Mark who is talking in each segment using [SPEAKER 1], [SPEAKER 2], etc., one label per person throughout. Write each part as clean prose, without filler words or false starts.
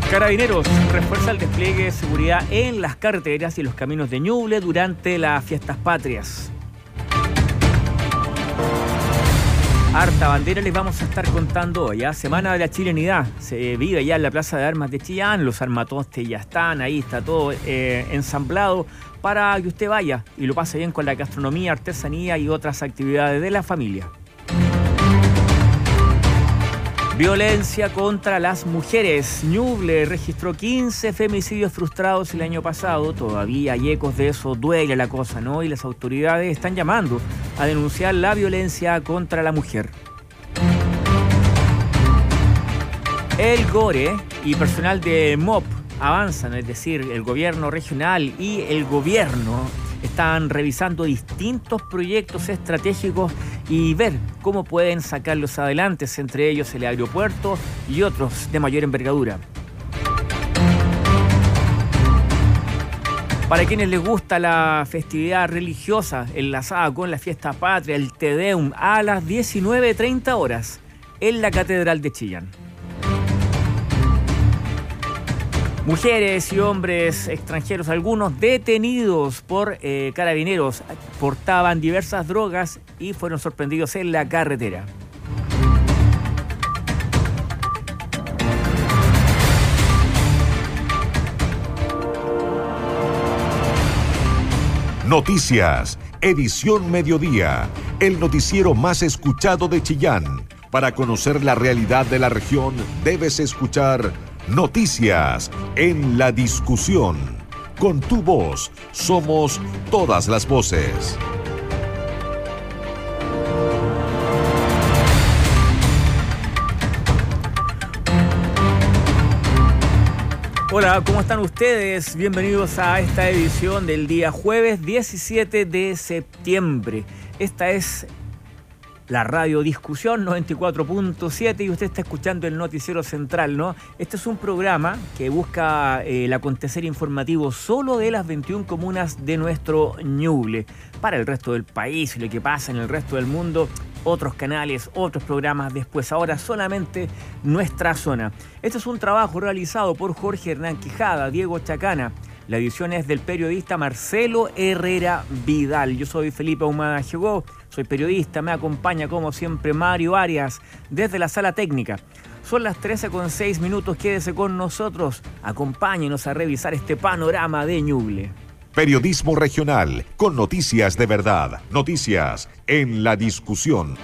[SPEAKER 1] Carabineros refuerza el despliegue de seguridad en las carreteras y los caminos de Ñuble durante las fiestas patrias. Harta bandera les vamos a estar contando hoy. Semana de la Chilenidad. Se vive ya en la Plaza de Armas de Chillán. Los armatostes ya están, ahí está todo ensamblado para que usted vaya y lo pase bien con la gastronomía, artesanía y otras actividades de la familia. Violencia contra las mujeres. Ñuble registró 15 femicidios frustrados el año pasado. Todavía hay ecos de eso, duele la cosa, ¿no? Y las autoridades están llamando a denunciar la violencia contra la mujer. El GORE y personal de MOP avanzan, es decir, el gobierno regional y el gobierno están revisando distintos proyectos estratégicos y ver cómo pueden sacarlos adelante, entre ellos el aeropuerto y otros de mayor envergadura. Para quienes les gusta la festividad religiosa enlazada con la fiesta patria, el Te Deum a las 19:30 horas en la Catedral de Chillán. Mujeres y hombres extranjeros, algunos detenidos por carabineros, portaban diversas drogas y fueron sorprendidos en la carretera.
[SPEAKER 2] Noticias, edición mediodía, el noticiero más escuchado de Chillán. Para conocer la realidad de la región, debes escuchar Noticias en la discusión. Con tu voz, somos todas las voces.
[SPEAKER 1] Hola, ¿cómo están ustedes? Bienvenidos a esta edición del día jueves 17 de septiembre. Esta es la Radio Discusión 94.7 y usted está escuchando el Noticiero Central, ¿no? Este es un programa que busca el acontecer informativo solo de las 21 comunas de nuestro Ñuble. Para el resto del país y lo que pasa en el resto del mundo, otros canales, otros programas después. Ahora solamente nuestra zona. Este es un trabajo realizado por Jorge Hernán Quijada, Diego Chacana. La edición es del periodista Marcelo Herrera Vidal. Yo soy Felipe Ahumada Jegó, soy periodista, me acompaña como siempre Mario Arias desde la sala técnica. Son las 13:06, quédese con nosotros, acompáñenos a revisar este panorama de Ñuble.
[SPEAKER 2] Periodismo regional, con noticias de verdad, noticias en la discusión.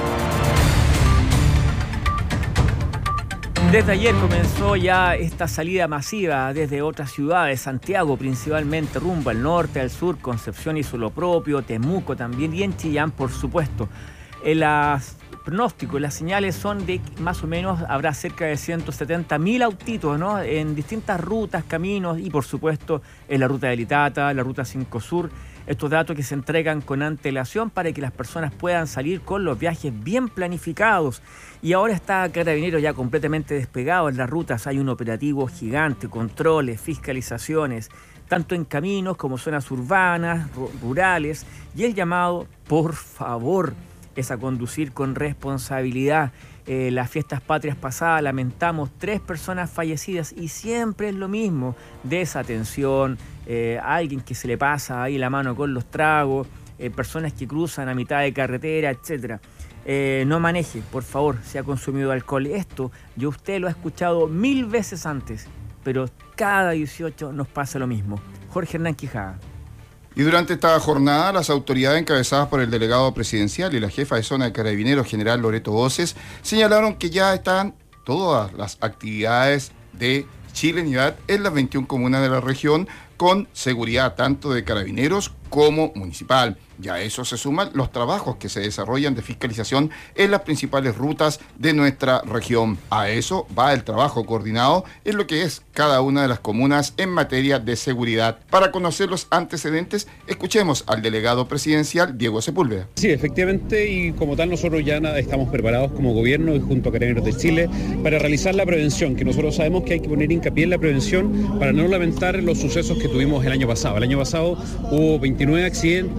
[SPEAKER 1] Desde ayer comenzó ya esta salida masiva desde otras ciudades, Santiago principalmente, rumbo al norte, al sur, Concepción hizo lo propio, Temuco también y en Chillán, por supuesto. Los pronósticos, las señales son de que más o menos habrá cerca de 170.000 autitos, ¿no? En distintas rutas, caminos y por supuesto en la ruta de Litata, la ruta 5 Sur. Estos datos que se entregan con antelación para que las personas puedan salir con los viajes bien planificados. Y ahora está Carabineros ya completamente despegado en las rutas. Hay un operativo gigante, controles, fiscalizaciones, tanto en caminos como zonas urbanas, rurales. Y el llamado, por favor, es a conducir con responsabilidad. Las fiestas patrias pasadas lamentamos 3 personas fallecidas y siempre es lo mismo, desatención, alguien que se le pasa ahí la mano con los tragos, personas que cruzan a mitad de carretera, etcétera. No maneje, por favor, si ha consumido alcohol. Esto yo usted lo ha escuchado 1000 veces antes, pero cada 18 nos pasa lo mismo. Jorge Hernán Quijada.
[SPEAKER 3] Y durante esta jornada, las autoridades encabezadas por el delegado presidencial y la jefa de zona de Carabineros, general Loreto Voces, señalaron que ya están todas las actividades de chilenidad en las 21 comunas de la región con seguridad tanto de Carabineros como municipal. Ya a eso se suman los trabajos que se desarrollan de fiscalización en las principales rutas de nuestra región. A eso va el trabajo coordinado en lo que es cada una de las comunas en materia de seguridad. Para conocer los antecedentes, escuchemos al delegado presidencial Diego Sepúlveda.
[SPEAKER 4] Sí, efectivamente, y como tal nosotros ya estamos preparados como gobierno y junto a Carabineros de Chile para realizar la prevención, que nosotros sabemos que hay que poner hincapié en la prevención para no lamentar los sucesos que tuvimos el año pasado. El año pasado hubo 29 accidentes con 3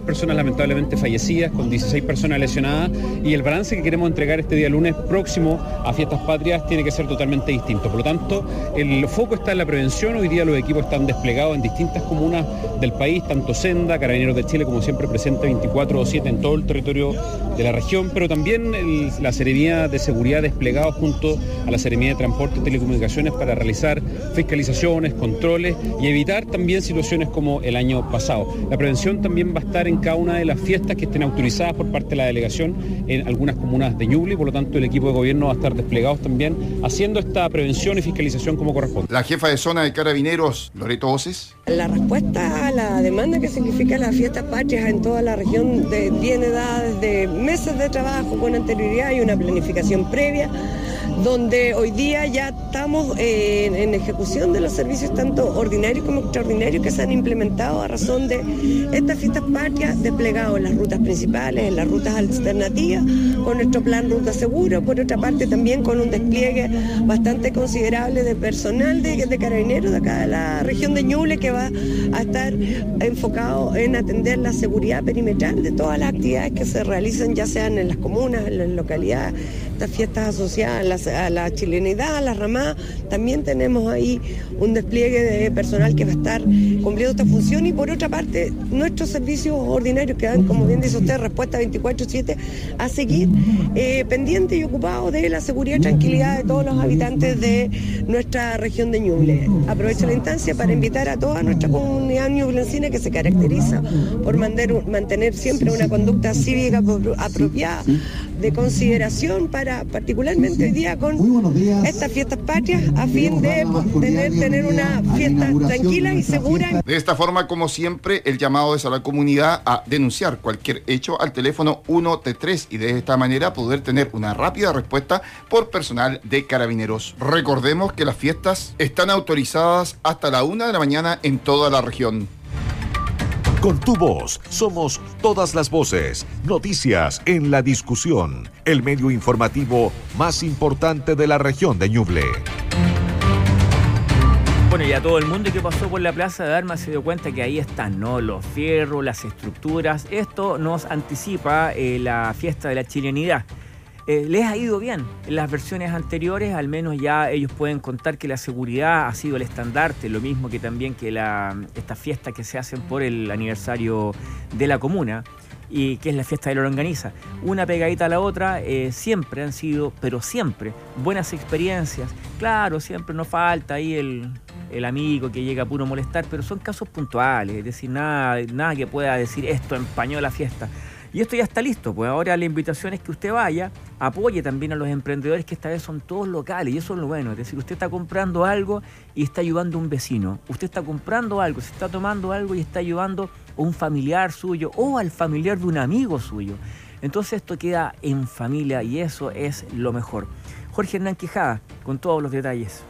[SPEAKER 4] 3 personas lamentablemente fallecidas, con 16 personas lesionadas, y el balance que queremos entregar este día lunes próximo a Fiestas Patrias tiene que ser totalmente distinto. Por lo tanto, el foco está en la prevención. Hoy día los equipos están desplegados en distintas comunas del país, tanto Senda, Carabineros de Chile, como siempre presente 24/7 en todo el territorio de la región, pero también la Seremía de Seguridad desplegado junto a la Seremía de Transporte y Telecomunicaciones para realizar fiscalizaciones, controles y evitar también situaciones como el año pasado. La prevención también va a estar en cada una de las fiestas que estén autorizadas por parte de la delegación en algunas comunas de Ñuble, por lo tanto el equipo de gobierno va a estar desplegado también haciendo esta prevención y fiscalización como corresponde.
[SPEAKER 3] La jefa de zona de Carabineros, Loreto Voces.
[SPEAKER 5] La respuesta a la demanda que significa las fiestas patrias en toda la región viene dada desde meses de trabajo con anterioridad y una planificación previa, donde hoy día ya estamos en ejecución de los servicios tanto ordinarios como extraordinarios que se han implementado a razón de estas fiestas patrias, desplegados en las rutas principales, en las rutas alternativas, con nuestro plan Ruta Seguro, por otra parte también con un despliegue bastante considerable de personal de Carabineros de acá de la región de Ñuble, que va a estar enfocado en atender la seguridad perimetral de todas las actividades que se realizan, ya sean en las comunas, en las localidades, estas fiestas asociadas a la chilenidad, a la ramada. También tenemos ahí un despliegue de personal que va a estar cumpliendo esta función, y por otra parte nuestros servicios ordinarios que dan, como bien dice usted, respuesta 24/7 a seguir pendientes y ocupados de la seguridad y tranquilidad de todos los habitantes de nuestra región de Ñuble. Aprovecho la instancia para invitar a toda nuestra comunidad ñublencina, que se caracteriza por mantener siempre una conducta cívica apropiada, de consideración, para particularmente hoy día con estas fiestas patrias, a fin de tener una fiesta tranquila y segura.
[SPEAKER 3] De esta forma, como siempre, el llamado es a la comunidad a denunciar cualquier hecho al teléfono 133 y de esta manera poder tener una rápida respuesta por personal de Carabineros. Recordemos que las fiestas están autorizadas hasta la 1 de la mañana en toda la región.
[SPEAKER 2] Con tu voz somos todas las voces. Noticias en la discusión. El medio informativo más importante de la región de Ñuble.
[SPEAKER 1] Bueno, ya todo el mundo que pasó por la Plaza de Armas se dio cuenta que ahí están, ¿no? Los fierros, las estructuras. Esto nos anticipa la fiesta de la chilenidad. Les ha ido bien. En las versiones anteriores, al menos ya ellos pueden contar que la seguridad ha sido el estandarte, lo mismo que también que estas fiestas que se hacen por el aniversario de la comuna, y que es la fiesta de la Longaniza. Una pegadita a la otra, siempre han sido, pero siempre, buenas experiencias. Claro, siempre nos falta ahí el amigo que llega a puro molestar, pero son casos puntuales, es decir, nada que pueda decir esto empañó la fiesta. Y esto ya está listo, pues ahora la invitación es que usted vaya, apoye también a los emprendedores, que esta vez son todos locales, y eso es lo bueno, es decir, usted está comprando algo y está ayudando a un vecino, usted está comprando algo, se está tomando algo y está ayudando a un familiar suyo o al familiar de un amigo suyo. Entonces esto queda en familia y eso es lo mejor. Jorge Hernán Quijada, con todos los detalles.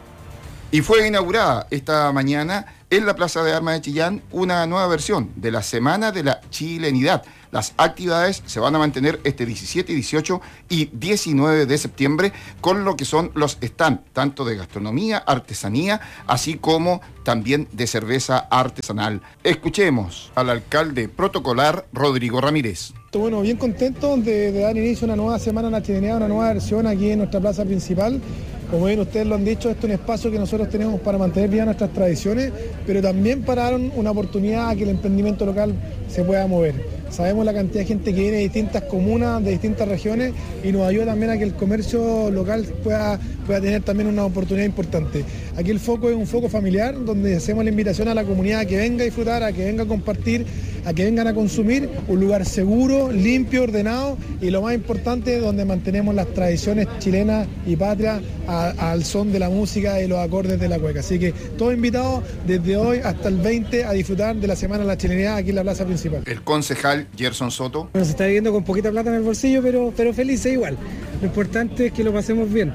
[SPEAKER 3] Y fue inaugurada esta mañana en la Plaza de Armas de Chillán una nueva versión de la Semana de la Chilenidad. Las actividades se van a mantener este 17, 18 y 19 de septiembre con lo que son los stands, tanto de gastronomía, artesanía, así como también de cerveza artesanal. Escuchemos al alcalde protocolar Rodrigo Ramírez.
[SPEAKER 6] Bueno, bien contento de dar inicio a una nueva Semana de la Chilenidad, una nueva versión aquí en nuestra plaza principal. Como bien ustedes lo han dicho, esto es un espacio que nosotros tenemos para mantener vivas nuestras tradiciones, pero también para dar una oportunidad a que el emprendimiento local se pueda mover. Sabemos la cantidad de gente que viene de distintas comunas, de distintas regiones, y nos ayuda también a que el comercio local pueda tener también una oportunidad importante. Aquí el foco es un foco familiar, donde hacemos la invitación a la comunidad a que venga a disfrutar, a que venga a compartir, a que vengan a consumir, un lugar seguro, limpio, ordenado, y lo más importante, donde mantenemos las tradiciones chilenas y patrias al son de la música y los acordes de la cueca. Así que todos invitados desde hoy hasta el 20 a disfrutar de la Semana de la Chilenidad aquí en la plaza principal.
[SPEAKER 3] El concejal Gerson Soto.
[SPEAKER 7] Bueno, se está viviendo con poquita plata en el bolsillo, pero felices igual. Lo importante es que lo pasemos bien.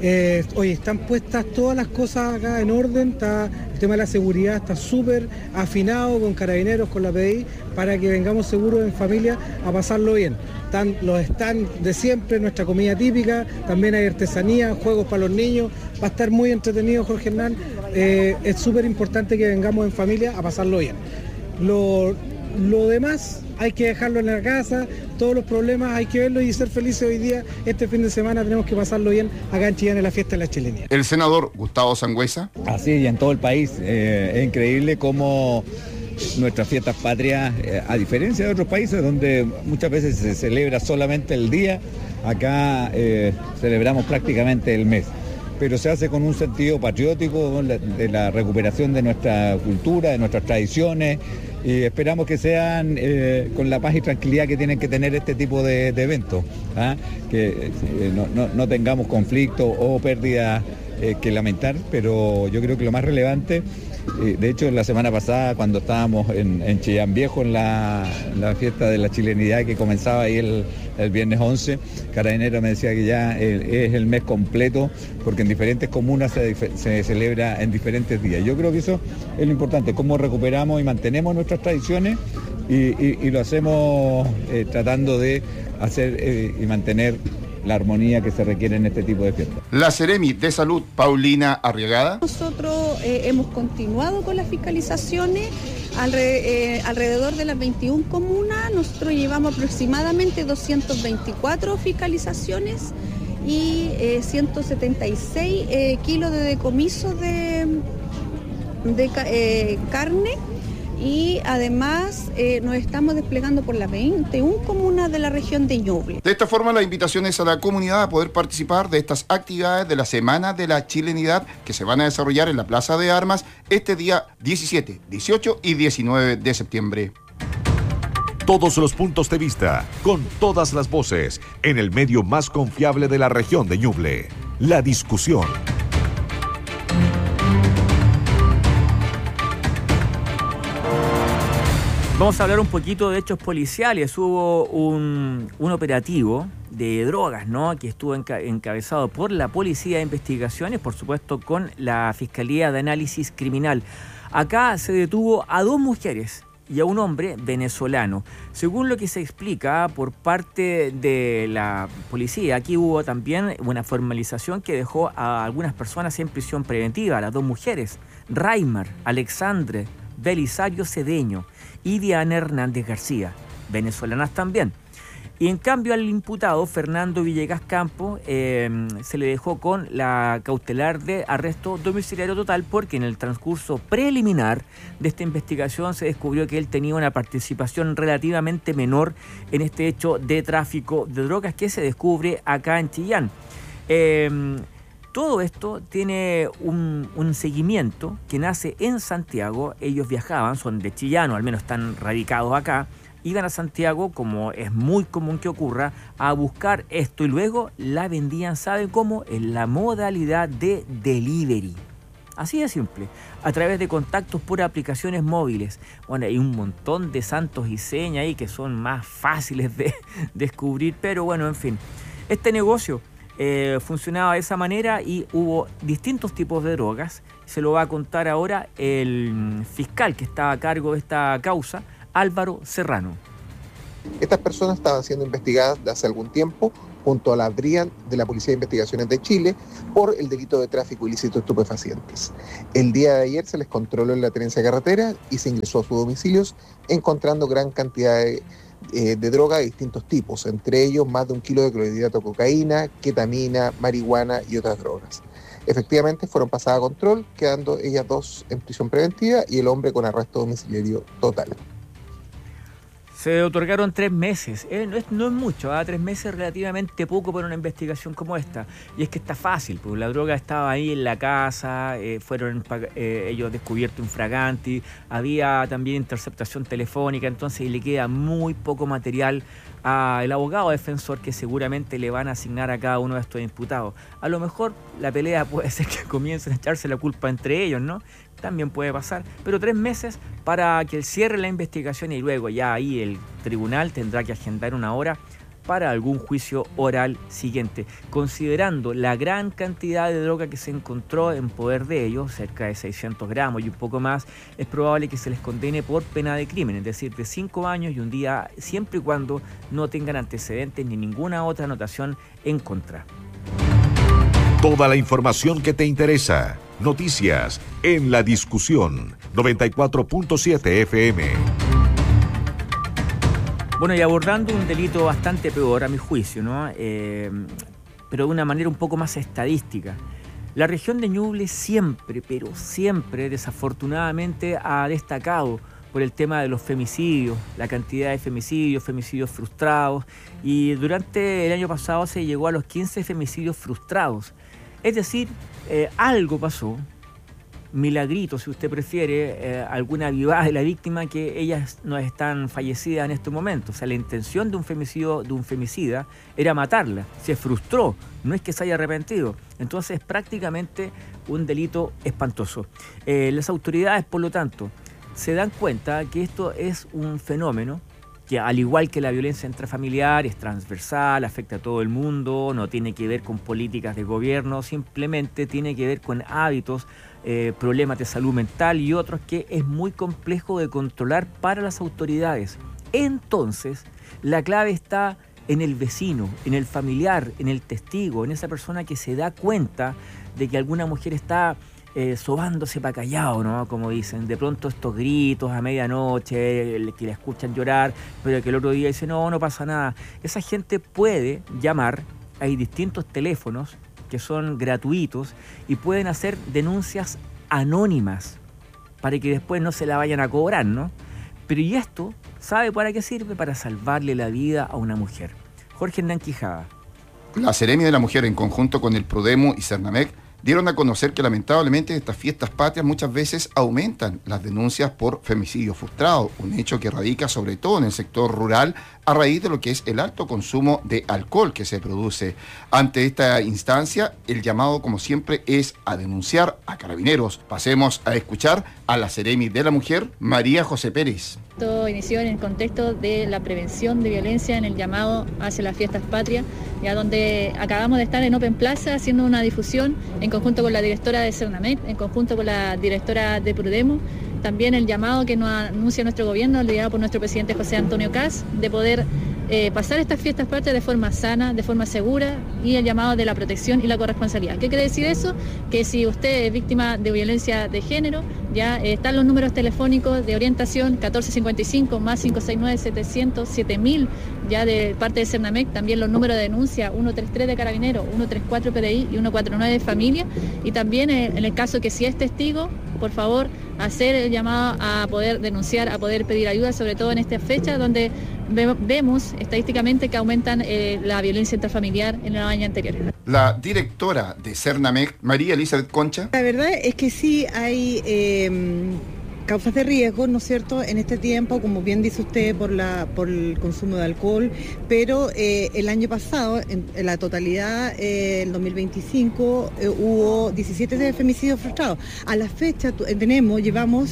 [SPEAKER 7] Oye, están puestas todas las cosas acá en orden, el tema de la seguridad está súper afinado con Carabineros, con la PDI, para que vengamos seguros en familia a pasarlo bien. Están los stands de siempre, nuestra comida típica, también hay artesanía, juegos para los niños, va a estar muy entretenido, Jorge Hernán. Es súper importante que vengamos en familia a pasarlo bien. Lo demás hay que dejarlo en la casa, todos los problemas hay que verlos y ser felices hoy día. Este fin de semana tenemos que pasarlo bien acá en Chillán en la fiesta de la chilenidad.
[SPEAKER 3] El senador Gustavo Sangüesa.
[SPEAKER 8] Así, y en todo el país. Es increíble cómo nuestras fiestas patrias, a diferencia de otros países donde muchas veces se celebra solamente el día, acá celebramos prácticamente el mes. Pero se hace con un sentido patriótico de la recuperación de nuestra cultura, de nuestras tradiciones, y esperamos que sean con la paz y tranquilidad que tienen que tener este tipo de eventos, ¿ah? Que no tengamos conflictos o pérdidas que lamentar, pero yo creo que lo más relevante, de hecho la semana pasada cuando estábamos en Chillán Viejo en la fiesta de la chilenidad que comenzaba ahí el viernes 11, Carabinero me decía que ya es el mes completo porque en diferentes comunas se celebra en diferentes días. Yo creo que eso es lo importante, cómo recuperamos y mantenemos nuestras tradiciones y lo hacemos tratando de hacer y mantener la armonía que se requiere en este tipo de fiestas.
[SPEAKER 3] La Seremi de Salud, Paulina Arriagada.
[SPEAKER 9] Nosotros hemos continuado con las fiscalizaciones alrededor de las 21 comunas. Nosotros llevamos aproximadamente 224 fiscalizaciones y 176 kilos de decomiso de carne. Y además nos estamos desplegando por las 21 comunas de la región de Ñuble.
[SPEAKER 3] De esta forma, la invitación es a la comunidad a poder participar de estas actividades de la Semana de la Chilenidad que se van a desarrollar en la Plaza de Armas este día 17, 18 y 19 de septiembre.
[SPEAKER 2] Todos los puntos de vista, con todas las voces, en el medio más confiable de la región de Ñuble. La discusión.
[SPEAKER 1] Vamos a hablar un poquito de hechos policiales. Hubo un operativo de drogas, ¿no?, que estuvo encabezado por la Policía de Investigaciones, por supuesto con la Fiscalía de Análisis Criminal. Acá se detuvo a 2 mujeres y a un hombre venezolano. Según lo que se explica por parte de la policía, aquí hubo también una formalización que dejó a algunas personas en prisión preventiva, a las 2 mujeres, Raimar Alexandre Belisario Cedeño y Diana Hernández García, venezolanas también. Y en cambio al imputado Fernando Villegas Campo se le dejó con la cautelar de arresto domiciliario total porque en el transcurso preliminar de esta investigación se descubrió que él tenía una participación relativamente menor en este hecho de tráfico de drogas que se descubre acá en Chillán. Todo esto tiene un seguimiento que nace en Santiago. Ellos viajaban, son de Chillán, o al menos están radicados acá. Iban a Santiago, como es muy común que ocurra, a buscar esto y luego la vendían, ¿saben cómo? En la modalidad de delivery. Así de simple, a través de contactos por aplicaciones móviles. Bueno, hay un montón de santos y señas ahí que son más fáciles de descubrir, pero bueno, en fin. Este negocio funcionaba de esa manera y hubo distintos tipos de drogas. Se lo va a contar ahora el fiscal que estaba a cargo de esta causa, Álvaro Serrano.
[SPEAKER 10] Estas personas estaban siendo investigadas desde hace algún tiempo junto a la BRIAN de la Policía de Investigaciones de Chile por el delito de tráfico ilícito de estupefacientes. El día de ayer se les controló en la tenencia de carretera y se ingresó a sus domicilios encontrando gran cantidad de droga de distintos tipos, entre ellos más de 1 kilo de clorhidrato de cocaína, ketamina, marihuana y otras drogas. Efectivamente fueron pasadas a control, quedando ellas 2 en prisión preventiva y el hombre con arresto domiciliario total.
[SPEAKER 1] Se otorgaron 3 meses, no es mucho, 3 meses relativamente poco para una investigación como esta. Y es que está fácil, porque la droga estaba ahí en la casa, fueron ellos descubiertos infraganti, había también interceptación telefónica, entonces le queda muy poco material al abogado defensor que seguramente le van a asignar a cada uno de estos imputados. A lo mejor la pelea puede ser que comiencen a echarse la culpa entre ellos, ¿no? También puede pasar, pero 3 meses para que él cierre la investigación y luego ya ahí el tribunal tendrá que agendar una hora para algún juicio oral siguiente. Considerando la gran cantidad de droga que se encontró en poder de ellos, cerca de 600 gramos y un poco más, es probable que se les condene por pena de crimen, es decir, de 5 años y 1 día, siempre y cuando no tengan antecedentes ni ninguna otra anotación en contra.
[SPEAKER 2] Toda la información que te interesa. Noticias en La Discusión, 94.7 FM.
[SPEAKER 1] Bueno, y abordando un delito bastante peor, a mi juicio, ¿no? Pero de una manera un poco más estadística. La región de Ñuble siempre, pero siempre, desafortunadamente, ha destacado por el tema de los femicidios, la cantidad de femicidios frustrados, y durante el año pasado se llegó a los 15 femicidios frustrados. Es decir, algo pasó, milagrito, si usted prefiere, alguna avivada de la víctima, que ellas no están fallecidas en este momento. O sea, la intención de un femicida era matarla. Se frustró, no es que se haya arrepentido. Entonces, es prácticamente un delito espantoso. Las autoridades, por lo tanto, se dan cuenta que esto es un fenómeno que, al igual que la violencia intrafamiliar, es transversal, afecta a todo el mundo, no tiene que ver con políticas de gobierno, simplemente tiene que ver con hábitos, problemas de salud mental y otros que es muy complejo de controlar para las autoridades. Entonces, la clave está en el vecino, en el familiar, en el testigo, en esa persona que se da cuenta de que alguna mujer está sobándose para callado, ¿no? Como dicen, de pronto estos gritos a medianoche, que la escuchan llorar, pero que el otro día dice, no pasa nada. Esa gente puede llamar, hay distintos teléfonos que son gratuitos y pueden hacer denuncias anónimas para que después no se la vayan a cobrar, ¿no? Pero ¿y esto sabe para qué sirve? Para salvarle la vida a una mujer. Jorge Hernán Quijada.
[SPEAKER 3] La Seremi de la Mujer, en conjunto con el Prodemo y Cernamec, dieron a conocer que lamentablemente estas fiestas patrias muchas veces aumentan las denuncias por femicidio frustrado, un hecho que radica sobre todo en el sector rural a raíz de lo que es el alto consumo de alcohol que se produce. Ante esta instancia, el llamado, como siempre, es a denunciar a Carabineros. Pasemos a escuchar a la Seremi de la Mujer, María José Pérez.
[SPEAKER 11] Todo inició en el contexto de la prevención de violencia en el llamado hacia las fiestas patrias, ya donde acabamos de estar en Open Plaza haciendo una difusión en conjunto con la directora de Cernamec, en conjunto con la directora de Prodemo, también el llamado que nos anuncia nuestro gobierno, liderado por nuestro presidente José Antonio Kast, de poder pasar estas fiestas patrias de forma sana, de forma segura, y el llamado de la protección y la corresponsabilidad. ¿Qué quiere decir eso? Que si usted es víctima de violencia de género, ya están los números telefónicos de orientación 1455 más 569-700-7000 ya de parte de Cernamec, también los números de denuncia 133 de Carabineros, 134 PDI y 149 de Familia, y también en el caso que si es testigo, por favor, hacer el llamado a poder denunciar, a poder pedir ayuda, sobre todo en esta fecha donde vemos estadísticamente que aumentan la violencia intrafamiliar en los años anteriores.
[SPEAKER 3] La directora de Cernamec, María Elizabeth Concha.
[SPEAKER 12] La verdad es que sí hay causas de riesgo, ¿no es cierto?, en este tiempo, como bien dice usted, por el consumo de alcohol, pero el año pasado, en la totalidad, el 2025, hubo 17 femicidios frustrados. A la fecha llevamos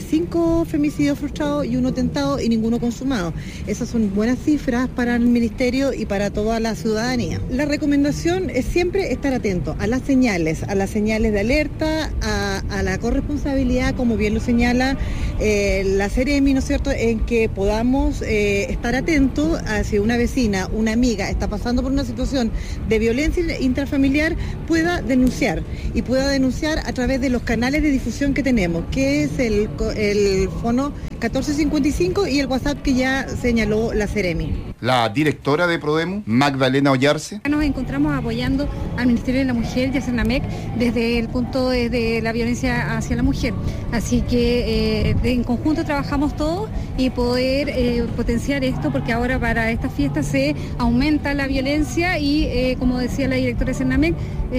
[SPEAKER 12] 5 femicidios frustrados y 1 atentado y ninguno consumado. Esas son buenas cifras para el Ministerio y para toda la ciudadanía. La recomendación es siempre estar atento a las señales de alerta, a la corresponsabilidad, como bien lo señala la Seremi, ¿no es cierto?, en que podamos estar atentos a si una vecina, una amiga está pasando por una situación de violencia intrafamiliar, pueda denunciar a través de los canales de difusión que tenemos, que es el fono 1455 y el WhatsApp que ya señaló la Seremi.
[SPEAKER 3] La directora de Prodemo, Magdalena Ollarse.
[SPEAKER 13] Nos encontramos apoyando al Ministerio de la Mujer y a Cernamec desde el punto de la violencia hacia la mujer. Así que en conjunto trabajamos todos y poder potenciar esto, porque ahora para estas fiestas se aumenta la violencia y, como decía la directora de Cernamec,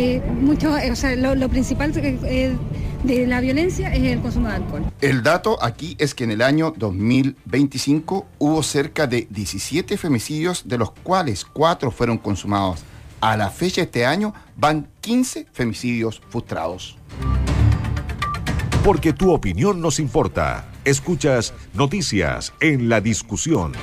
[SPEAKER 13] lo principal de la violencia es el consumo de alcohol.
[SPEAKER 3] El dato aquí es que en el año 2025 hubo cerca de 17 femicidios, de los cuales 4 fueron consumados. A la fecha de este año van 15 femicidios frustrados.
[SPEAKER 2] Porque tu opinión nos importa. Escuchas Noticias en la Discusión.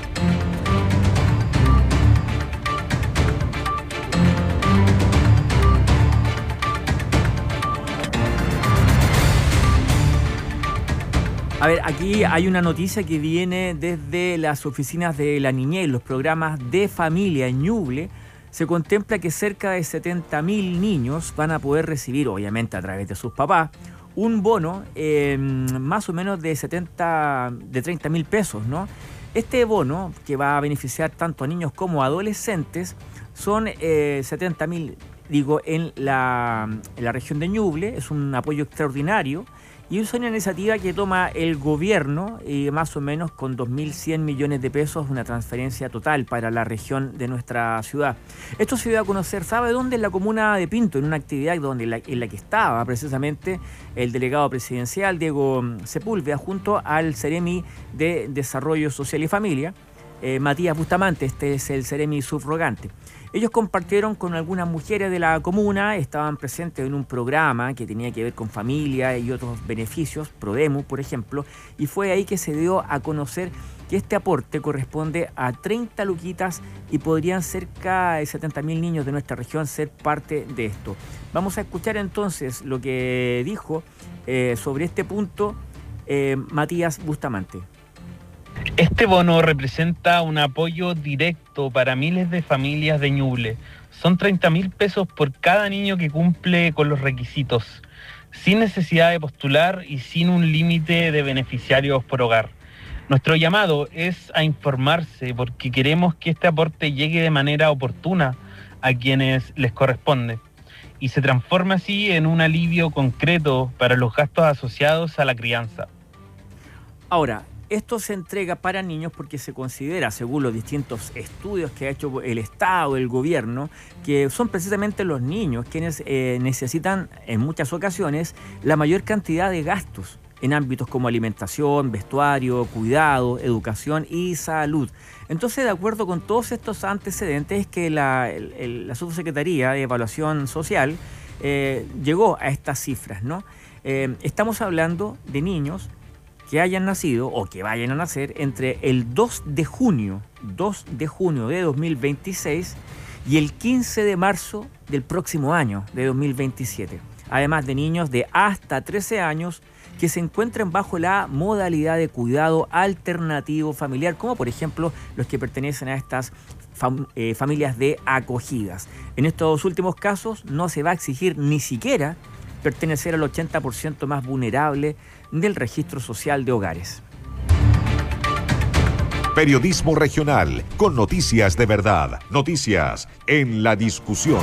[SPEAKER 1] A ver, aquí hay una noticia que viene desde las oficinas de la niñez, los programas de familia en Ñuble. Se contempla que cerca de 70.000 niños van a poder recibir, obviamente a través de sus papás, un bono más o menos de 30.000 pesos, ¿no? Este bono, que va a beneficiar tanto a niños como a adolescentes, son 70.000, en la región de Ñuble. Es un apoyo extraordinario y es una iniciativa que toma el gobierno, más o menos con 2.100 millones de pesos, una transferencia total para la región de nuestra ciudad. Esto se dio a conocer, ¿sabe dónde? En la comuna de Pinto, en una actividad en la que estaba precisamente el delegado presidencial Diego Sepúlveda junto al Ceremi de Desarrollo Social y Familia, Matías Bustamante. Este es el Ceremi subrogante. Ellos compartieron con algunas mujeres de la comuna, estaban presentes en un programa que tenía que ver con familia y otros beneficios, Prodemu, por ejemplo, y fue ahí que se dio a conocer que este aporte corresponde a 30 luquitas y podrían cerca de 70.000 niños de nuestra región ser parte de esto. Vamos a escuchar entonces lo que dijo sobre este punto Matías Bustamante.
[SPEAKER 14] Este bono representa un apoyo directo para miles de familias de Ñuble. Son 30.000 pesos por cada niño que cumple con los requisitos, sin necesidad de postular y sin un límite de beneficiarios por hogar. Nuestro llamado es a informarse porque queremos que este aporte llegue de manera oportuna a quienes les corresponde y se transforme así en un alivio concreto para los gastos asociados a la crianza.
[SPEAKER 1] Ahora, esto se entrega para niños porque se considera, según los distintos estudios que ha hecho el Estado, el gobierno, que son precisamente los niños quienes necesitan en muchas ocasiones la mayor cantidad de gastos en ámbitos como alimentación, vestuario, cuidado, educación y salud. Entonces, de acuerdo con todos estos antecedentes, es que la Subsecretaría de Evaluación Social llegó a estas cifras, ¿no? Estamos hablando de niños que hayan nacido o que vayan a nacer entre el 2 de junio de 2026 y el 15 de marzo del próximo año de 2027. Además de niños de hasta 13 años que se encuentren bajo la modalidad de cuidado alternativo familiar, como por ejemplo los que pertenecen a estas familias de acogidas. En estos últimos casos no se va a exigir ni siquiera pertenecer al 80% más vulnerable del registro social de hogares.
[SPEAKER 2] Periodismo regional con noticias de verdad. Noticias en la discusión.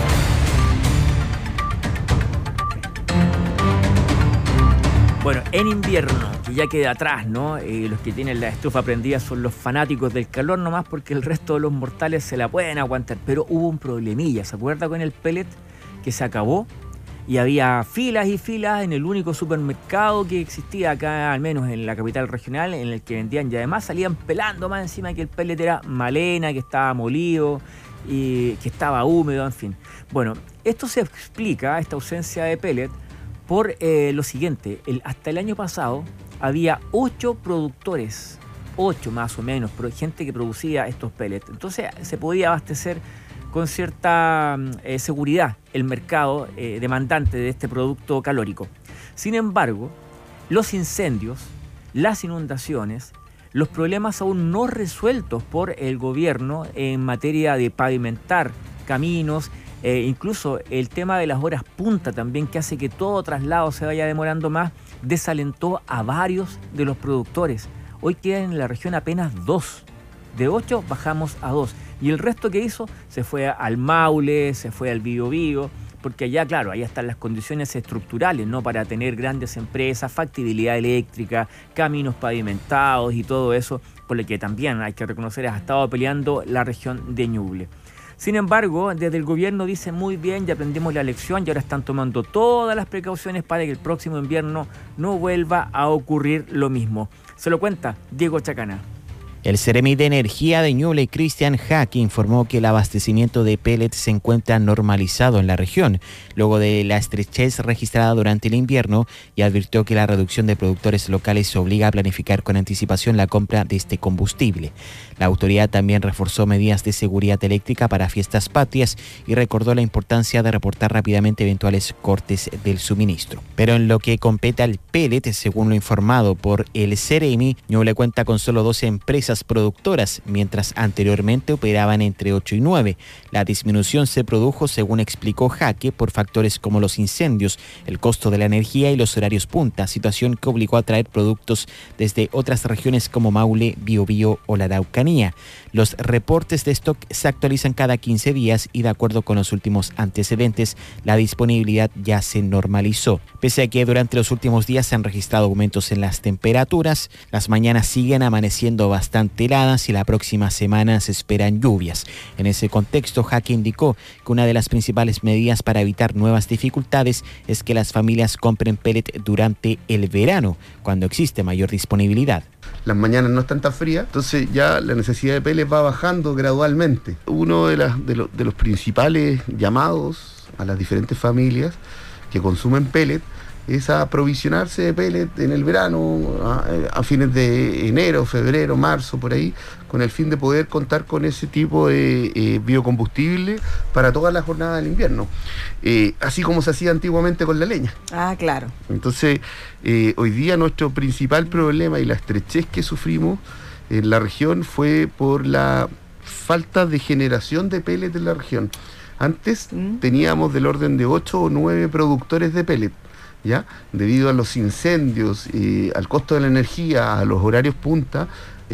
[SPEAKER 1] Bueno, en invierno, que ya queda atrás, ¿no? Los que tienen la estufa prendida son los fanáticos del calor nomás porque el resto de los mortales se la pueden aguantar. Pero hubo un problemilla, ¿se acuerda con el pellet que se acabó? Y había filas y filas en el único supermercado que existía acá, al menos en la capital regional, en el que vendían y además salían pelando más encima que el pellet era malena, que estaba molido y que estaba húmedo, en fin. Bueno, esto se explica, esta ausencia de pellet, por lo siguiente. Hasta el año pasado había 8 productores, 8 más o menos, gente que producía estos pellets. Entonces se podía abastecer con cierta seguridad el mercado demandante de este producto calórico. Sin embargo, los incendios, las inundaciones, los problemas aún no resueltos por el gobierno en materia de pavimentar caminos, incluso el tema de las horas punta también, que hace que todo traslado se vaya demorando más, desalentó a varios de los productores. Hoy quedan en la región apenas 2. De 8 bajamos a 2. Y el resto que hizo se fue al Maule, se fue al Biobío, porque allá, claro, allá están las condiciones estructurales, ¿no? Para tener grandes empresas, factibilidad eléctrica, caminos pavimentados y todo eso, por lo que también hay que reconocer ha estado peleando la región de Ñuble. Sin embargo, desde el gobierno dicen muy bien, ya aprendimos la lección y ahora están tomando todas las precauciones para que el próximo invierno no vuelva a ocurrir lo mismo. Se lo cuenta Diego Chacana.
[SPEAKER 15] El Ceremi de Energía de Ñuble, Cristian Jaque, informó que el abastecimiento de pellets se encuentra normalizado en la región, luego de la estrechez registrada durante el invierno, y advirtió que la reducción de productores locales obliga a planificar con anticipación la compra de este combustible. La autoridad también reforzó medidas de seguridad eléctrica para fiestas patrias y recordó la importancia de reportar rápidamente eventuales cortes del suministro. Pero en lo que compete al pellet, según lo informado por el Ceremi, Ñuble cuenta con solo 12 empresas plantas productoras, mientras anteriormente operaban entre 8 y 9. La disminución se produjo, según explicó Jaque, por factores como los incendios, el costo de la energía y los horarios punta, situación que obligó a traer productos desde otras regiones como Maule, Biobío o la Araucanía. Los reportes de stock se actualizan cada 15 días y de acuerdo con los últimos antecedentes, la disponibilidad ya se normalizó. Pese a que durante los últimos días se han registrado aumentos en las temperaturas, las mañanas siguen amaneciendo bastante heladas y la próxima semana se esperan lluvias. En ese contexto, Jaque indicó que una de las principales medidas para evitar nuevas dificultades es que las familias compren pellet durante el verano, cuando existe mayor disponibilidad.
[SPEAKER 16] Las mañanas no están tan frías, entonces ya la necesidad de pellet va bajando gradualmente. Uno de los principales llamados a las diferentes familias que consumen pellet es a aprovisionarse de pellet en el verano, a fines de enero, febrero, marzo, por ahí, con el fin de poder contar con ese tipo de biocombustible para toda la jornada del invierno, así como se hacía antiguamente con la leña.
[SPEAKER 17] Ah, claro.
[SPEAKER 16] Entonces, hoy día nuestro principal problema y la estrechez que sufrimos en la región fue por la falta de generación de pellet en la región. Antes teníamos del orden de 8 o 9 productores de pellet, ¿ya? Debido a los incendios, al costo de la energía, a los horarios punta,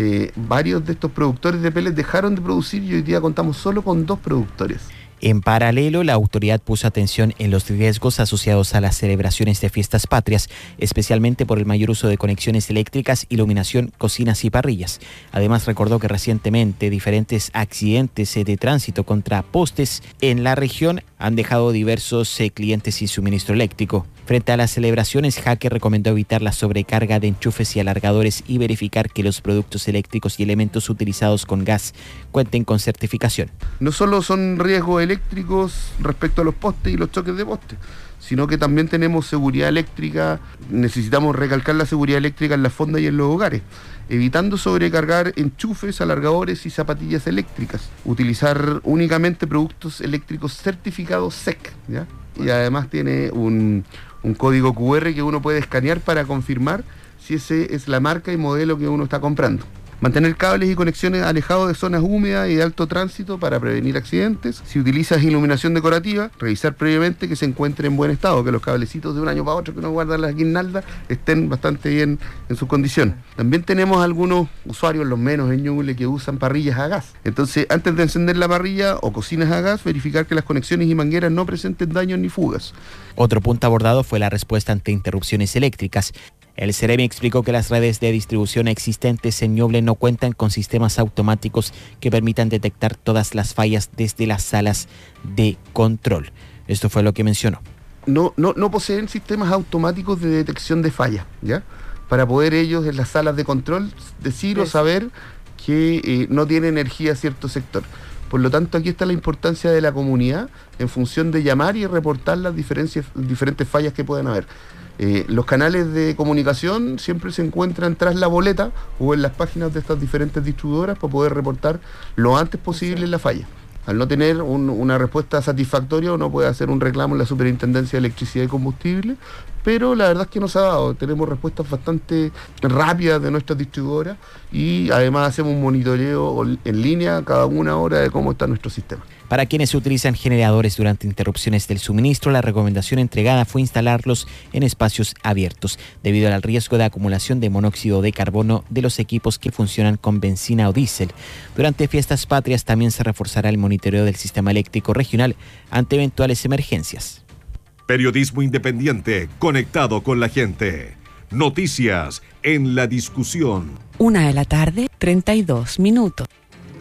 [SPEAKER 16] varios de estos productores de pellet dejaron de producir y hoy día contamos solo con 2 productores.
[SPEAKER 15] En paralelo, la autoridad puso atención en los riesgos asociados a las celebraciones de fiestas patrias, especialmente por el mayor uso de conexiones eléctricas, iluminación, cocinas y parrillas. Además, recordó que recientemente diferentes accidentes de tránsito contra postes en la región han dejado diversos clientes sin suministro eléctrico. Frente a las celebraciones, Jaque recomendó evitar la sobrecarga de enchufes y alargadores y verificar que los productos eléctricos y elementos utilizados con gas cuenten con certificación.
[SPEAKER 16] No solo son riesgos eléctricos respecto a los postes y los choques de postes, sino que también tenemos seguridad eléctrica. Necesitamos recalcar la seguridad eléctrica en las fondas y en los hogares, evitando sobrecargar enchufes, alargadores y zapatillas eléctricas. Utilizar únicamente productos eléctricos certificados SEC, ¿ya? Y además tiene un código QR que uno puede escanear para confirmar si ese es la marca y modelo que uno está comprando. Mantener cables y conexiones alejados de zonas húmedas y de alto tránsito para prevenir accidentes. Si utilizas iluminación decorativa, revisar previamente que se encuentre en buen estado, que los cablecitos de un año para otro que uno guarda en las guirnaldas estén bastante bien en su condición. También tenemos algunos usuarios, los menos en Ñuble, que usan parrillas a gas. Entonces, antes de encender la parrilla o cocinas a gas, verificar que las conexiones y mangueras no presenten daños ni fugas.
[SPEAKER 15] Otro punto abordado fue la respuesta ante interrupciones eléctricas. El Ceremi explicó que las redes de distribución existentes en Ñuble no cuentan con sistemas automáticos que permitan detectar todas las fallas desde las salas de control. Esto fue lo que mencionó.
[SPEAKER 16] No poseen sistemas automáticos de detección de fallas, ¿ya? Para poder ellos en las salas de control decir o saber que no tiene energía cierto sector. Por lo tanto, aquí está la importancia de la comunidad en función de llamar y reportar las diferentes fallas que puedan haber. Los canales de comunicación siempre se encuentran tras la boleta o en las páginas de estas diferentes distribuidoras para poder reportar lo antes posible la falla. Al no tener una respuesta satisfactoria, uno puede hacer un reclamo en la Superintendencia de Electricidad y Combustible, pero la verdad es que nos ha dado. Tenemos respuestas bastante rápidas de nuestras distribuidoras y además hacemos un monitoreo en línea cada una hora de cómo está nuestro sistema.
[SPEAKER 15] Para quienes utilizan generadores durante interrupciones del suministro, la recomendación entregada fue instalarlos en espacios abiertos, debido al riesgo de acumulación de monóxido de carbono de los equipos que funcionan con benzina o diésel. Durante fiestas patrias también se reforzará el monitoreo del sistema eléctrico regional ante eventuales emergencias.
[SPEAKER 2] Periodismo independiente, conectado con la gente. Noticias en la discusión.
[SPEAKER 18] 1:32 p.m.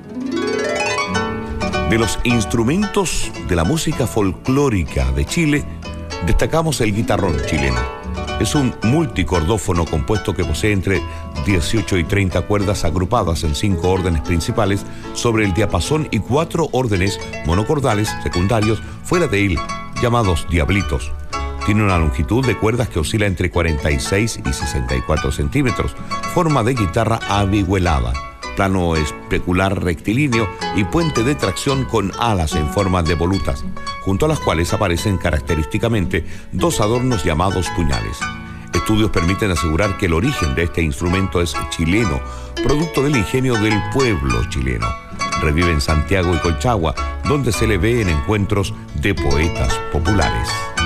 [SPEAKER 19] De los instrumentos de la música folclórica de Chile, destacamos el guitarrón chileno. Es un multicordófono compuesto que posee entre 18 y 30 cuerdas agrupadas en 5 órdenes principales sobre el diapasón y 4 órdenes monocordales secundarios fuera de él, llamados diablitos. Tiene una longitud de cuerdas que oscila entre 46 y 64 centímetros, forma de guitarra avihuelada, plano especular rectilíneo y puente de tracción con alas en forma de volutas, junto a las cuales aparecen característicamente 2 adornos llamados puñales. Estudios permiten asegurar que el origen de este instrumento es chileno, producto del ingenio del pueblo chileno. Revive en Santiago y Colchagua, donde se le ve en encuentros de poetas populares.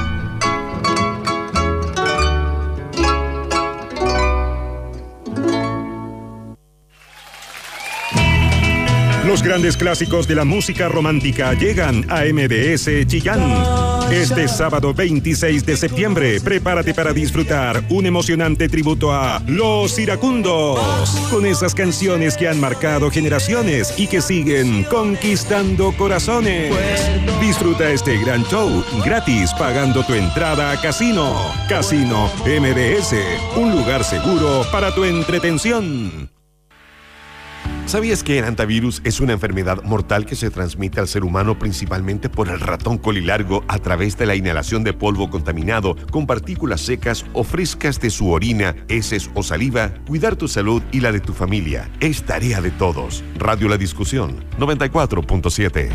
[SPEAKER 17] Los grandes clásicos de la música romántica llegan a MBS Chillán. Este sábado 26 de septiembre, prepárate para disfrutar un emocionante tributo a Los Iracundos, con esas canciones que han marcado generaciones y que siguen conquistando corazones. Disfruta este gran show gratis pagando tu entrada a Casino. Casino MBS, un lugar seguro para tu entretención.
[SPEAKER 18] ¿Sabías que el hantavirus es una enfermedad mortal que se transmite al ser humano principalmente por el ratón colilargo a través de la inhalación de polvo contaminado con partículas secas o frescas de su orina, heces o saliva? Cuidar tu salud y la de tu familia es tarea de todos. Radio La Discusión 94.7.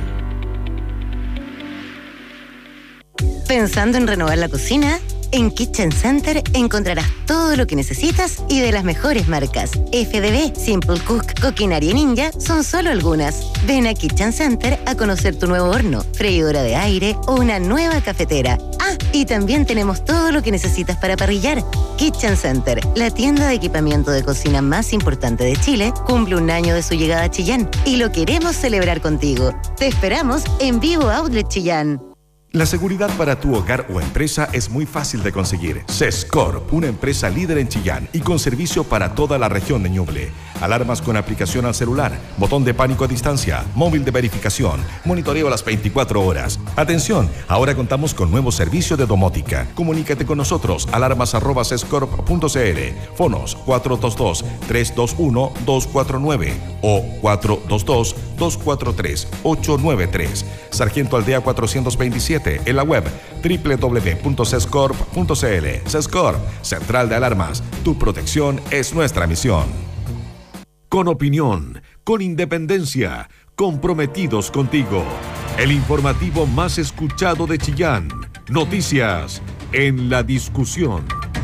[SPEAKER 20] ¿Pensando en renovar la cocina? En Kitchen Center encontrarás todo lo que necesitas y de las mejores marcas. FDB, Simple Cook, Coquinaria Ninja son solo algunas. Ven a Kitchen Center a conocer tu nuevo horno, freidora de aire o una nueva cafetera. Ah, y también tenemos todo lo que necesitas para parrillar. Kitchen Center, la tienda de equipamiento de cocina más importante de Chile, cumple un año de su llegada a Chillán y lo queremos celebrar contigo. Te esperamos en Vivo Outlet Chillán.
[SPEAKER 21] La seguridad para tu hogar o empresa es muy fácil de conseguir. Sescorp, una empresa líder en Chillán y con servicio para toda la región de Ñuble. Alarmas con aplicación al celular, botón de pánico a distancia, móvil de verificación, monitoreo a las 24 horas. Atención, ahora contamos con nuevo servicio de domótica. Comunícate con nosotros, alarmas@sescorp.cl, fonos 422-321-249 o 422-243-893. Sargento Aldea 427, en la web www.sescorp.cl. Sescorp, Central de Alarmas. Tu protección es nuestra misión.
[SPEAKER 2] Con opinión, con independencia, comprometidos contigo. El informativo más escuchado de Chillán. Noticias en La Discusión.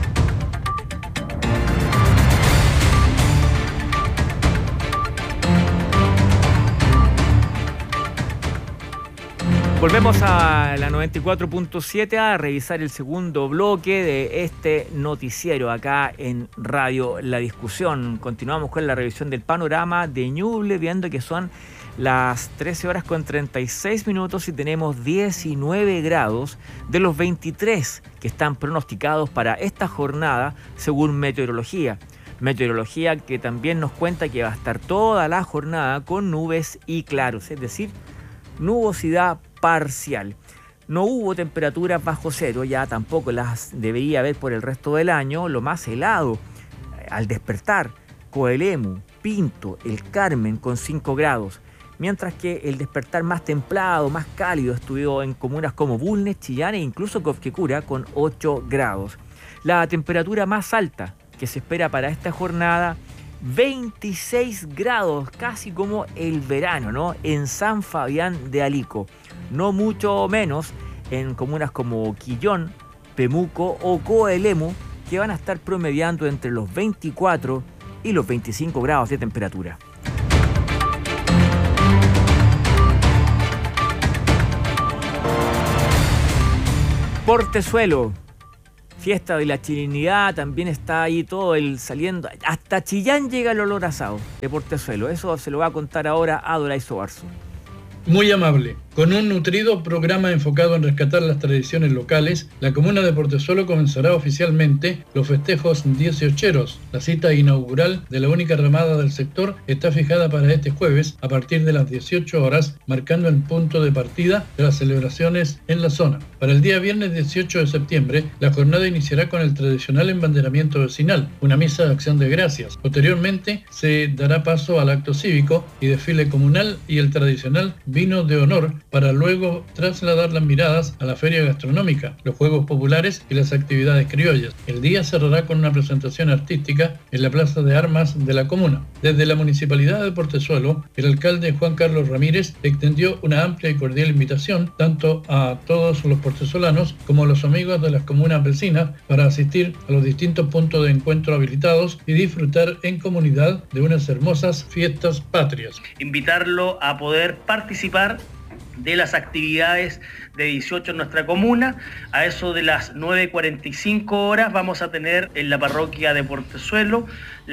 [SPEAKER 1] Volvemos a la 94.7 a revisar el segundo bloque de este noticiero acá en Radio La Discusión. Continuamos con la revisión del panorama de Ñuble, viendo que son las 13 horas con 36 minutos y tenemos 19 grados de los 23 que están pronosticados para esta jornada según meteorología. Meteorología que también nos cuenta que va a estar toda la jornada con nubes y claros, es decir, nubosidad parcial. No hubo temperaturas bajo cero, ya tampoco las debería haber por el resto del año. Lo más helado al despertar, Coelemu, Pinto, El Carmen con 5 grados, mientras que el despertar más templado, más cálido estuvo en comunas como Bulnes, Chillán e incluso Cofquecura con 8 grados. La temperatura más alta que se espera para esta jornada, 26 grados, casi como el verano, ¿no? En San Fabián de Alico. No mucho menos en comunas como Quillón, Pemuco o Coelemu, que van a estar promediando entre los 24 y los 25 grados de temperatura. Portezuelo, fiesta de la chilenidad, también está ahí todo el saliendo. Hasta Chillán llega el olor asado de Portezuelo. Eso se lo va a contar ahora a Doraiso Barzo.
[SPEAKER 22] Muy amable. Con un nutrido programa enfocado en rescatar las tradiciones locales, la comuna de Portezuelo comenzará oficialmente los festejos 18eros. La cita inaugural de la única ramada del sector está fijada para este jueves a partir de las 18 horas, marcando el punto de partida de las celebraciones en la zona. Para el día viernes 18 de septiembre, la jornada iniciará con el tradicional embanderamiento vecinal, una misa de acción de gracias. Posteriormente, se dará paso al acto cívico y desfile comunal y el tradicional vino de honor para luego trasladar las miradas a la feria gastronómica, los juegos populares y las actividades criollas. El día cerrará con una presentación artística en la Plaza de Armas de la comuna. Desde la Municipalidad de Portezuelo, el alcalde Juan Carlos Ramírez extendió una amplia y cordial invitación tanto a todos los portezolanos como a los amigos de las comunas vecinas para asistir a los distintos puntos de encuentro habilitados y disfrutar en comunidad de unas hermosas fiestas patrias.
[SPEAKER 4] Invitarlo a poder participar de las actividades de 18 en nuestra comuna. A eso de las 9:45 horas vamos a tener en la parroquia de Portezuelo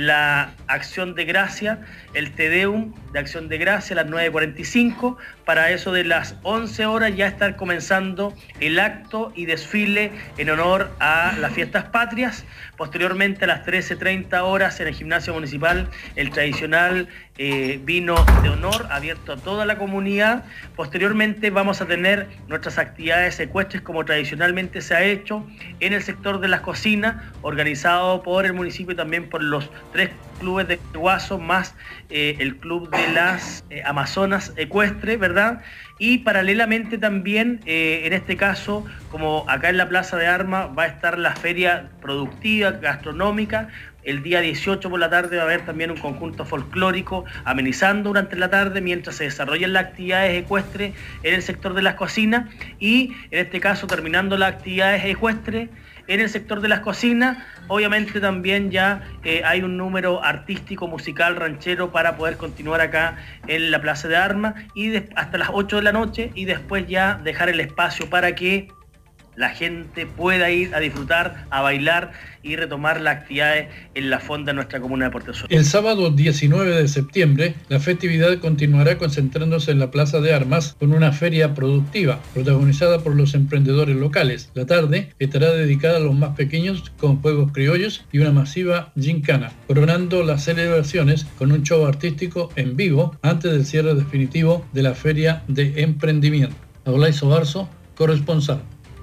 [SPEAKER 4] la acción de gracia, el Te Deum de acción de gracia a las 9:45. Para eso de las 11 horas ya estar comenzando el acto y desfile en honor a las fiestas patrias. Posteriormente a las 13:30 horas en el gimnasio municipal el tradicional vino de honor abierto a toda la comunidad. Posteriormente vamos a tener nuestras actividades ecuestres como tradicionalmente se ha hecho en el sector de las cocinas, organizado por el municipio y también por los 3 clubes de Guaso más el club de las Amazonas ecuestre, ¿verdad? Y paralelamente también, en este caso, como acá en la Plaza de Armas va a estar la feria productiva, gastronómica. El día 18 por la tarde va a haber también un conjunto folclórico amenizando durante la tarde mientras se desarrollan las actividades ecuestres en el sector de las cocinas y en este caso terminando las actividades ecuestres en el sector de las cocinas. Obviamente también ya hay un número artístico, musical, ranchero para poder continuar acá en la Plaza de Armas y hasta las 8 de la noche y después ya dejar el espacio para que la gente pueda ir a disfrutar, a bailar y retomar las actividades en la fonda de nuestra comuna de Portezuelo.
[SPEAKER 22] El sábado 19 de septiembre, la festividad continuará concentrándose en la Plaza de Armas con una feria productiva, protagonizada por los emprendedores locales. La tarde estará dedicada a los más pequeños con juegos criollos y una masiva gincana, coronando las celebraciones con un show artístico en vivo antes del cierre definitivo de la Feria de Emprendimiento. Aulay Sobarzo, corresponsal.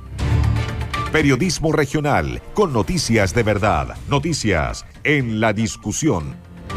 [SPEAKER 2] Periodismo regional con noticias de verdad. Noticias en la discusión.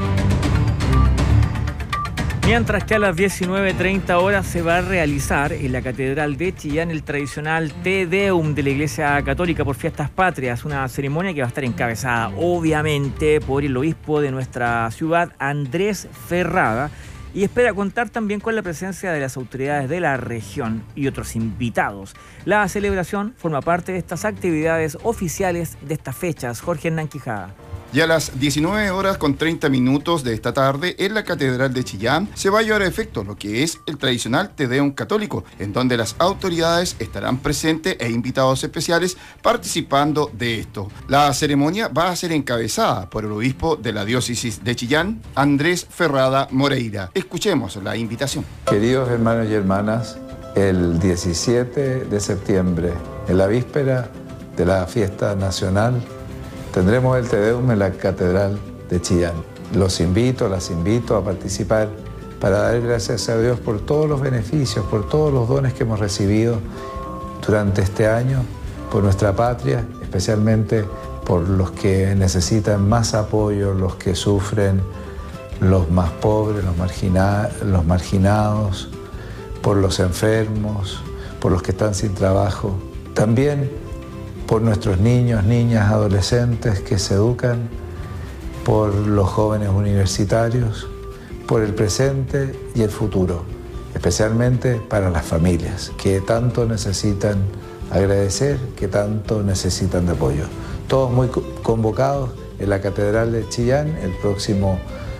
[SPEAKER 1] Mientras que a las 19:30 horas se va a realizar en la Catedral de Chillán el tradicional Te Deum de la Iglesia Católica por Fiestas Patrias, una ceremonia que va a estar encabezada obviamente por el obispo de nuestra ciudad, Andrés Ferrada, y espera contar también con la presencia de las autoridades de la región y otros invitados. La celebración forma parte de estas actividades oficiales de estas fechas. Jorge Hernán Quijada.
[SPEAKER 3] Y a las 19:30 de esta tarde, en la Catedral de Chillán, se va a llevar a efecto lo que es el tradicional Te Deum católico, en donde las autoridades estarán presentes e invitados especiales participando de esto. La ceremonia va a ser encabezada por el obispo de la diócesis de Chillán, Andrés Ferrada Moreira. Escuchemos la invitación.
[SPEAKER 5] Queridos hermanos y hermanas, el 17 de septiembre, en la víspera de la fiesta nacional, tendremos el Te Deum en la Catedral de Chillán. Las invito a participar para dar gracias a Dios por todos los beneficios, por todos los dones que hemos recibido durante este año, por nuestra patria, especialmente por los que necesitan más apoyo, los que sufren, los más pobres, los marginados, por los enfermos, por los que están sin trabajo. También por nuestros niños, niñas, adolescentes que se educan, por los jóvenes universitarios, por el presente y el futuro, especialmente para las familias que tanto necesitan agradecer, que tanto necesitan de apoyo. Todos muy convocados en la Catedral de Chillán el próximo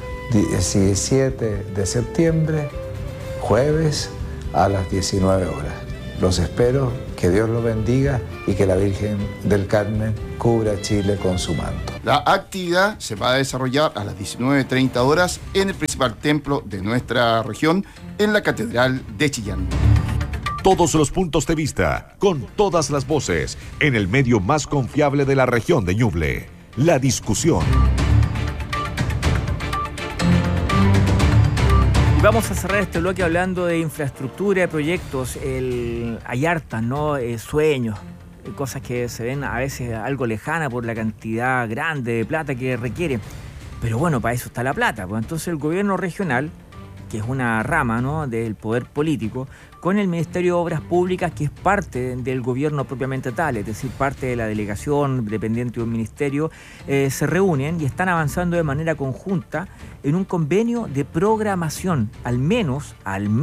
[SPEAKER 5] 17 de septiembre, jueves, a las 19 horas. Los espero, que Dios los bendiga y que la Virgen del Carmen cubra Chile con su manto.
[SPEAKER 3] La actividad se va a desarrollar a las 19:30 horas en el principal templo de nuestra región, en la Catedral de Chillán.
[SPEAKER 2] Todos los puntos de vista, con todas las voces, en el medio más confiable de la región de Ñuble. La discusión.
[SPEAKER 1] Vamos a cerrar este bloque hablando de infraestructura, de proyectos. Hay hartas, ¿no? Sueños, cosas que se ven a veces algo lejana por la cantidad grande de plata que requiere. Pero bueno, para eso está la plata. Pues entonces el gobierno regional que es una rama, ¿no?, del poder político, con el Ministerio de Obras Públicas, que es parte del gobierno propiamente tal, es decir, parte de la delegación dependiente de un ministerio, se reúnen y están avanzando de manera conjunta en un convenio de programación, al menos,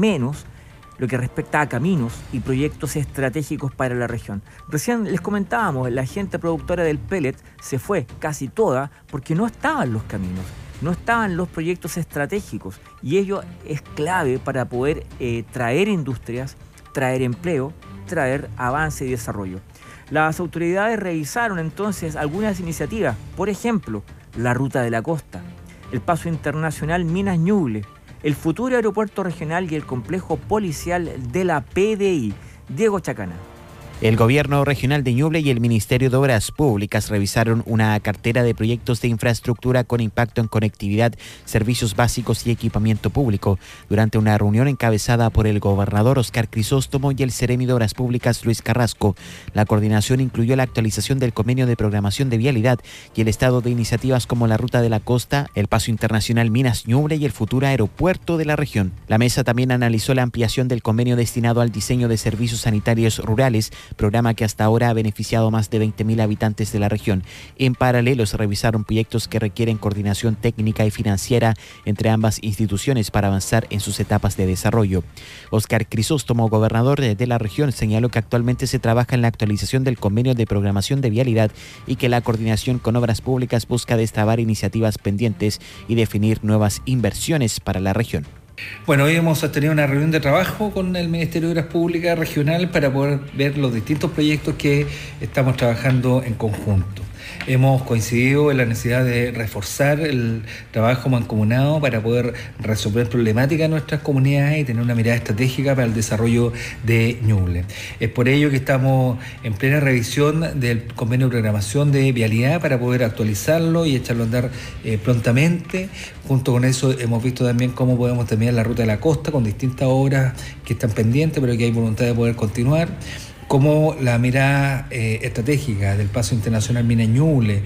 [SPEAKER 1] lo que respecta a caminos y proyectos estratégicos para la región. Recién les comentábamos, la gente productora del pellet se fue casi toda porque no estaban los caminos, no estaban los proyectos estratégicos, y ello es clave para poder traer industrias, traer empleo, traer avance y desarrollo. Las autoridades revisaron entonces algunas iniciativas, por ejemplo, la Ruta de la Costa, el Paso Internacional Minas Ñuble, el futuro aeropuerto regional y el complejo policial de la PDI. Diego Chacana.
[SPEAKER 15] El Gobierno Regional de Ñuble y el Ministerio de Obras Públicas revisaron una cartera de proyectos de infraestructura con impacto en conectividad, servicios básicos y equipamiento público durante una reunión encabezada por el gobernador Óscar Crisóstomo y el Seremi de Obras Públicas Luis Carrasco. La coordinación incluyó la actualización del convenio de programación de vialidad y el estado de iniciativas como la Ruta de la Costa, el Paso Internacional Minas Ñuble y el futuro aeropuerto de la región. La mesa también analizó la ampliación del convenio destinado al diseño de servicios sanitarios rurales, programa que hasta ahora ha beneficiado a más de 20.000 habitantes de la región. En paralelo, se revisaron proyectos que requieren coordinación técnica y financiera entre ambas instituciones para avanzar en sus etapas de desarrollo. Óscar Crisóstomo, gobernador de la región, señaló que actualmente se trabaja en la actualización del convenio de programación de vialidad y que la coordinación con obras públicas busca destrabar iniciativas pendientes y definir nuevas inversiones para la región.
[SPEAKER 6] Bueno, hoy hemos tenido una reunión de trabajo con el Ministerio de Obras Públicas regional para poder ver los distintos proyectos que estamos trabajando en conjunto. Hemos coincidido en la necesidad de reforzar el trabajo mancomunado para poder resolver problemáticas en nuestras comunidades y tener una mirada estratégica para el desarrollo de Ñuble. Es por ello que estamos en plena revisión del convenio de programación de vialidad para poder actualizarlo y echarlo a andar prontamente. Junto con eso hemos visto también cómo podemos terminar la Ruta de la Costa con distintas obras que están pendientes pero que hay voluntad de poder continuar, como la mirada estratégica del Paso Internacional Minas Ñuble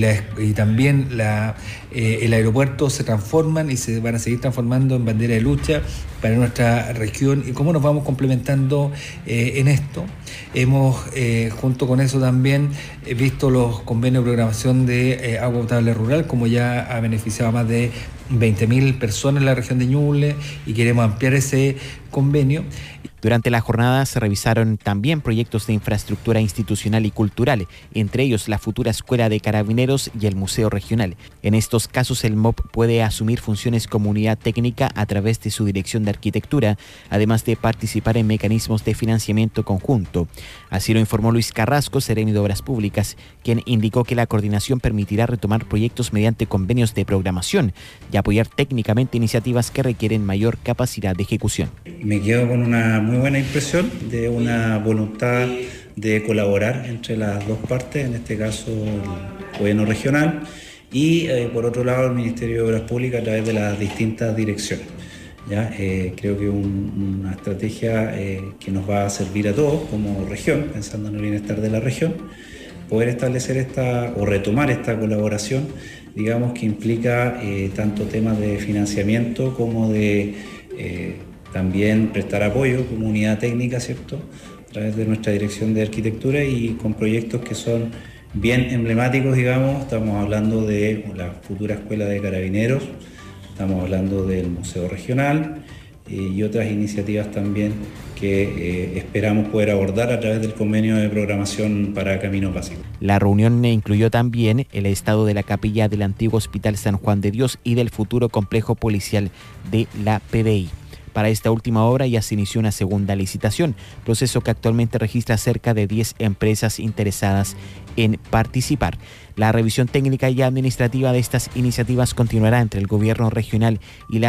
[SPEAKER 6] y también el aeropuerto se transforman y se van a seguir transformando en bandera de lucha para nuestra región y cómo nos vamos complementando en esto. Hemos, junto con eso también, visto los convenios de programación de agua potable rural, como ya ha beneficiado a más de 20.000 personas en la región de Ñuble y queremos ampliar ese convenio.
[SPEAKER 15] Durante la jornada se revisaron también proyectos de infraestructura institucional y cultural, entre ellos la futura Escuela de Carabineros y el Museo Regional. En estos casos el MOP puede asumir funciones como unidad técnica a través de su dirección de arquitectura, además de participar en mecanismos de financiamiento conjunto. Así lo informó Luis Carrasco, Seremi de Obras Públicas, quien indicó que la coordinación permitirá retomar proyectos mediante convenios de programación y apoyar técnicamente iniciativas que requieren mayor capacidad de ejecución.
[SPEAKER 7] Me quedo con una muy buena impresión de una voluntad de colaborar entre las dos partes, en este caso el gobierno regional y por otro lado el Ministerio de Obras Públicas a través de las distintas direcciones. ¿Ya? Creo que una estrategia que nos va a servir a todos como región, pensando en el bienestar de la región, poder establecer o retomar esta colaboración, digamos que implica tanto temas de financiamiento como de también prestar apoyo como unidad técnica, ¿cierto?, a través de nuestra dirección de arquitectura y con proyectos que son bien emblemáticos, digamos. Estamos hablando de la futura Escuela de Carabineros, estamos hablando del Museo Regional y otras iniciativas también que esperamos poder abordar a través del convenio de programación para Camino Básico.
[SPEAKER 15] La reunión incluyó también el estado de la capilla del antiguo Hospital San Juan de Dios y del futuro complejo policial de la PDI. Para esta última obra ya se inició una segunda licitación, proceso que actualmente registra cerca de 10 empresas interesadas en participar. La revisión técnica y administrativa de estas iniciativas continuará entre el gobierno regional y la